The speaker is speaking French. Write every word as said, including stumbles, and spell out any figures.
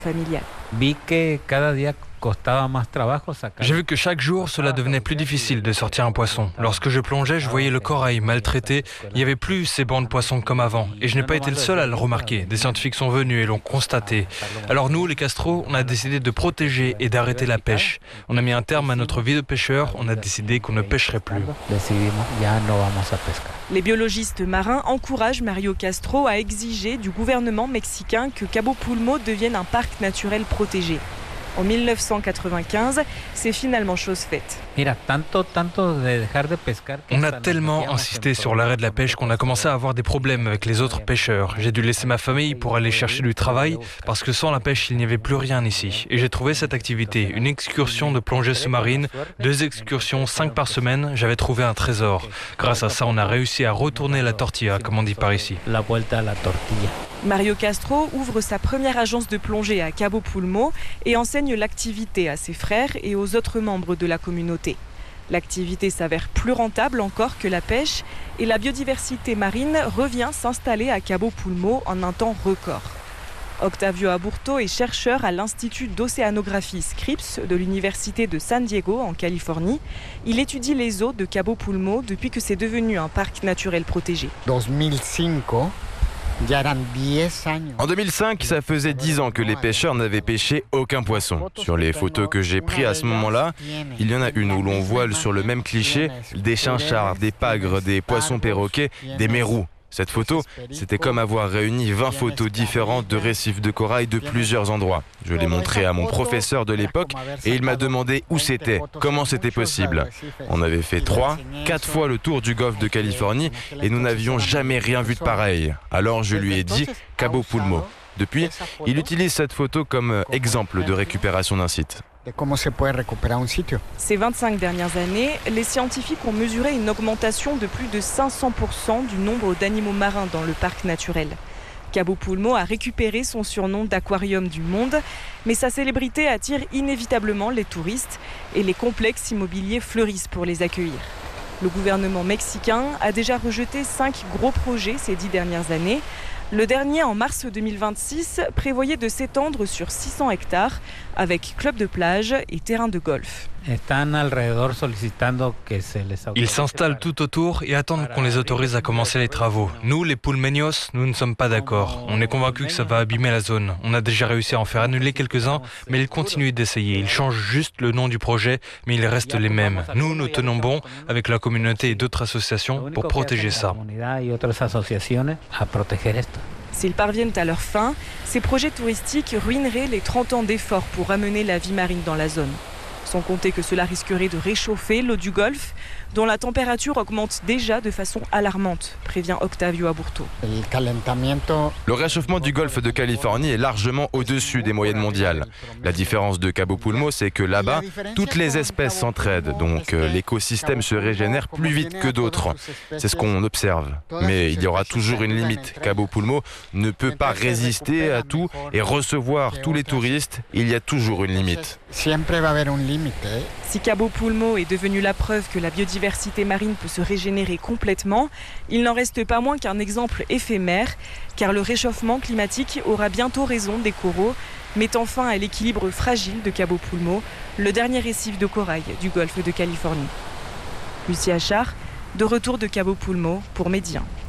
familiale. J'ai vu que chaque jour, cela devenait plus difficile de sortir un poisson. Lorsque je plongeais, je voyais le corail maltraité. Il n'y avait plus ces bancs de poissons comme avant. Et je n'ai pas été le seul à le remarquer. Des scientifiques sont venus et l'ont constaté. Alors nous, les Castro, on a décidé de protéger et d'arrêter la pêche. On a mis un terme à notre vie de pêcheur. On a décidé qu'on ne pêcherait plus. Les biologistes marins encouragent Mario Castro à exiger du gouvernement mexicain que Cabo Pulmo devienne un parc naturel protégé. En mille neuf cent quatre-vingt-quinze, c'est finalement chose faite. On a tellement insisté sur l'arrêt de la pêche qu'on a commencé à avoir des problèmes avec les autres pêcheurs. J'ai dû laisser ma famille pour aller chercher du travail parce que sans la pêche, il n'y avait plus rien ici. Et j'ai trouvé cette activité, une excursion de plongée sous-marine, deux excursions, cinq par semaine. J'avais trouvé un trésor. Grâce à ça, on a réussi à retourner la tortilla, comme on dit par ici. Mario Castro ouvre sa première agence de plongée à Cabo Pulmo et enseigne l'activité à ses frères et aux autres membres de la communauté. L'activité s'avère plus rentable encore que la pêche et la biodiversité marine revient s'installer à Cabo Pulmo en un temps record. Octavio Aburto est chercheur à l'Institut d'océanographie Scripps de l'Université de San Diego en Californie. Il étudie les eaux de Cabo Pulmo depuis que c'est devenu un parc naturel protégé. En deux mille cinq, ça faisait dix ans que les pêcheurs n'avaient pêché aucun poisson. Sur les photos que j'ai prises à ce moment-là, il y en a une où l'on voit sur le même cliché des chinchards, des pagres, des poissons perroquets, des mérous. Cette photo, c'était comme avoir réuni vingt photos différentes de récifs de corail de plusieurs endroits. Je l'ai montré à mon professeur de l'époque et il m'a demandé où c'était, comment c'était possible. On avait fait trois, quatre fois le tour du golfe de Californie et nous n'avions jamais rien vu de pareil. Alors je lui ai dit Cabo Pulmo. Depuis, il utilise cette photo comme exemple de récupération d'un site. Ces vingt-cinq dernières années, les scientifiques ont mesuré une augmentation de plus de cinq cents pour cent du nombre d'animaux marins dans le parc naturel. Cabo Pulmo a récupéré son surnom d'aquarium du monde, mais sa célébrité attire inévitablement les touristes et les complexes immobiliers fleurissent pour les accueillir. Le gouvernement mexicain a déjà rejeté cinq gros projets ces dix dernières années. Le dernier, en mars deux mille vingt-six, prévoyait de s'étendre sur six cents hectares avec club de plage et terrain de golf. Ils s'installent tout autour et attendent qu'on les autorise à commencer les travaux. Nous, les Pulmeños, nous ne sommes pas d'accord. On est convaincus que ça va abîmer la zone. On a déjà réussi à en faire annuler quelques-uns, mais ils continuent d'essayer. Ils changent juste le nom du projet, mais ils restent les mêmes. Nous, nous tenons bon avec la communauté et d'autres associations pour protéger ça. S'ils parviennent à leur fin, ces projets touristiques ruineraient les trente ans d'efforts pour ramener la vie marine dans la zone. Sans compter que cela risquerait de réchauffer l'eau du golfe, dont la température augmente déjà de façon alarmante, prévient Octavio Aburto. Le réchauffement du golfe de Californie est largement au-dessus des moyennes mondiales. La différence de Cabo Pulmo, c'est que là-bas, toutes les espèces s'entraident, donc euh, l'écosystème se régénère plus vite que d'autres. C'est ce qu'on observe. Mais il y aura toujours une limite. Cabo Pulmo ne peut pas résister à tout et recevoir tous les touristes. Il y a toujours une limite. Si Cabo Pulmo est devenu la preuve que la biodiversité marine peut se régénérer complètement, il n'en reste pas moins qu'un exemple éphémère, car le réchauffement climatique aura bientôt raison des coraux, mettant fin à l'équilibre fragile de Cabo Pulmo, le dernier récif de corail du golfe de Californie. Lucie Achard, de retour de Cabo Pulmo pour Médien.